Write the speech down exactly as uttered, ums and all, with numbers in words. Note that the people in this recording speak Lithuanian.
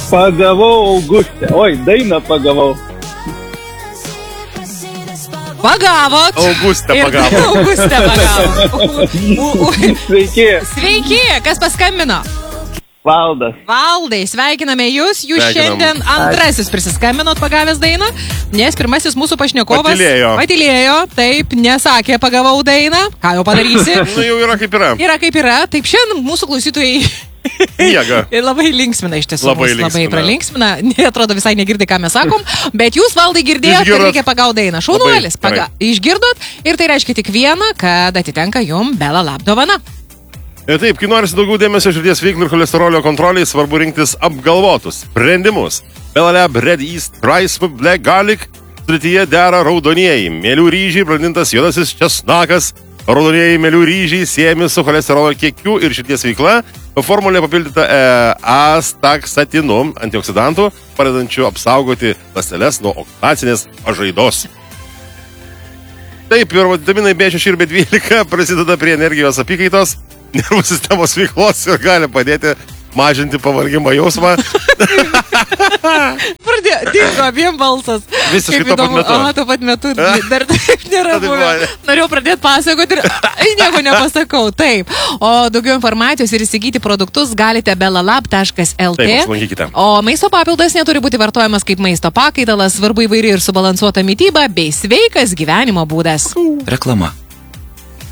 Pagavau Augustę. Oi, dainą pagavau. Pagavot. Augustę Ir pagavo. Augustę pagavo. Sveiki, Sveiki, kas paskambino? Valdas. Valdai, sveikiname jūs. Jūs Sveikinam. šiandien antrasis prisiskambinot pagavęs dainą, nes pirmasis mūsų pašnekovas Patylėjo. patylėjo, taip, nesakė pagavau dainą. Ką jau padarysi? Nu jau yra kaip yra. Yra kaip yra. Taip, šiandien mūsų klausytojai Miega. ir labai linksmina iš tiesų. Labai mus labai linksmina. pralinksmina. Atrodo visai negirdi, ką mes sakom. Bet jūs, Valdai, girdėjote, kad Išgirdot. reikia pagauti dainą. Šaunuolis. Labai Paga... Išgirdot ir tai reiškia tik vieną, kad atitenka jum Bela Lab dovana. Ir taip, kai norisi daugiau dėmesio širdies veiklų ir cholesterolio kontroliai, svarbu rinktis apgalvotus sprendimus. Bela Lab Red East Rice with Black Garlic sudėtyje dera raudonieji mėlių ryžiai, brandintas juodasis česnakas. Raudonieji mėlių ryžiai siejami su cholesterolio kiekiu ir širdies veikla. Formulė papildyta e, astaksatinu, antioksidantų, padedančių apsaugoti ląsteles nuo oksidacinės pažaidos. Taip, ir vitaminai B šeši ir B dvylika prasideda prie energijos apykaitos, nervų sistemos veiklos ir gali padėti mažinti pavargimo jausmą. Pradėjo, dingo abiem balsas. Visiškai Kaip tuo pat įdomu. metu. Aha, tuo pat metu. Dar taip nėra Taip buvę. buvo. Norėjau pradėti pasakoti ir ai, nieko nepasakau. Taip. O daugiau informacijos ir įsigyti produktus galite belalab taškas lt. Taip, apsilankykite. O maisto papildas neturi būti vartojamas kaip maisto pakaitalas, svarbu įvairi ir subalansuota mytyba bei sveikas gyvenimo būdas. Reklama.